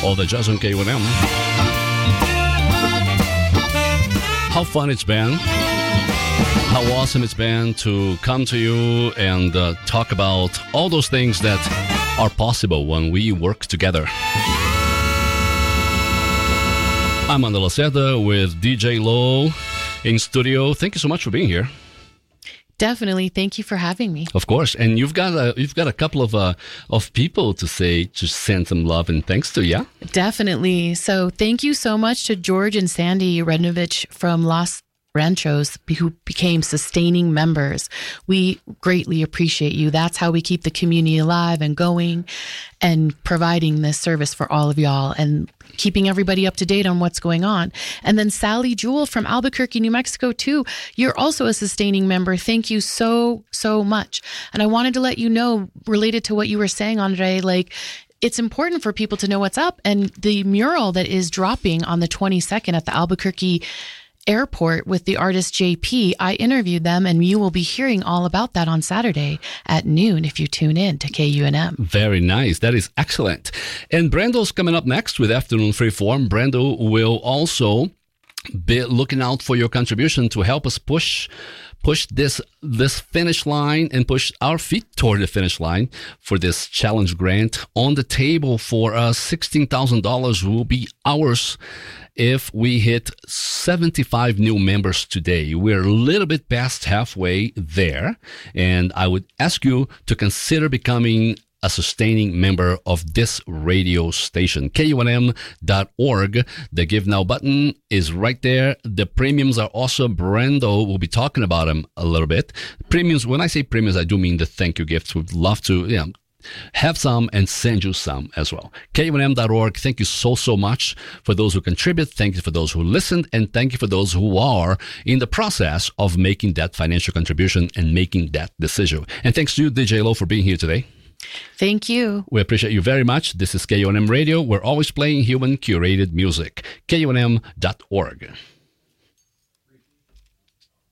all the jazz on KUNM. How fun it's been. How awesome it's been to come to you and talk about all those things that are possible when we work together. I'm Amanda Lacerda with DJ Low in studio. Thank you so much for being here. Definitely. Thank you for having me. Of course. And you've got a couple of people to send some love and thanks to, yeah? Definitely. So thank you so much to George and Sandy Rednovich from Los Ranchos who became sustaining members. We greatly appreciate you. That's how we keep the community alive and going and providing this service for all of y'all and keeping everybody up to date on what's going on. And then Sally Jewell from Albuquerque, New Mexico, too. You're also a sustaining member. Thank you so, so much. And I wanted to let you know, related to what you were saying, Andre, it's important for people to know what's up. And the mural that is dropping on the 22nd at the Albuquerque Airport with the artist JP, I interviewed them, and you will be hearing all about that on Saturday at noon if you tune in to KUNM. Very nice. That is excellent. And Brando's coming up next with Afternoon Freeform. Brando will also be looking out for your contribution to help us push this finish line and push our feet toward the finish line for this challenge grant. On the table for us, $16,000 will be ours if we hit 75 new members today. We're a little bit past halfway there, and I would ask you to consider becoming a sustaining member of this radio station. KUNM.org. The Give Now button is right there. The premiums are awesome. Brando will be talking about them a little bit. Premiums, when I say premiums, I do mean the thank you gifts. We'd love to have some and send you some as well. KUNM.org. Thank you so, so much for those who contribute. Thank you for those who listened. And thank you for those who are in the process of making that financial contribution and making that decision. And thanks to you, DJ Low, for being here today. Thank you. We appreciate you very much. This is KUNM Radio. We're always playing human curated music. KUNM.org.